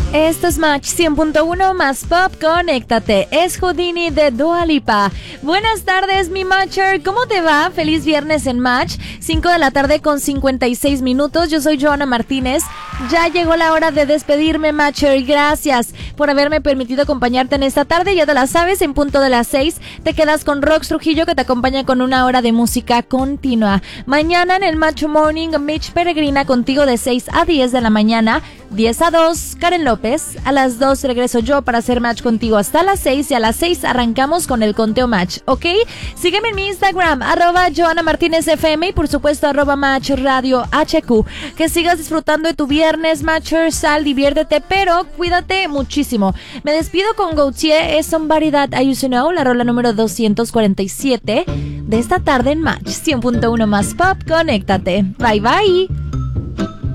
Esto es Match 100.1 más Pop, conéctate. Es Houdini de Dua Lipa. Buenas tardes, mi Matcher. ¿Cómo te va? Feliz viernes en Match. 5 de la tarde con 56 minutos. Yo soy Joana Martínez. Ya llegó la hora de despedirme, Matcher. Gracias por haberme permitido acompañarte en esta tarde. Ya te la sabes, en punto de las 6 te quedas con Rox Trujillo, que te acompaña con una hora de música continua. Mañana en el Match Morning, Mitch Peregrina contigo de 6 a 10 de la mañana. 10 a 2, Karen López. A las 2 regreso yo para hacer match contigo hasta las 6 y a las 6 arrancamos con el conteo match, ¿ok? Sígueme en mi Instagram, @JoanaMartinezFM y por supuesto @MatchRadioHQ. Que sigas disfrutando de tu viernes, Matcher, sal, diviértete, pero cuídate muchísimo. Me despido con Gautier, es Somebody That I Used to Know, la rola número 247 de esta tarde en Match 100.1 más Pop, conéctate. Bye bye.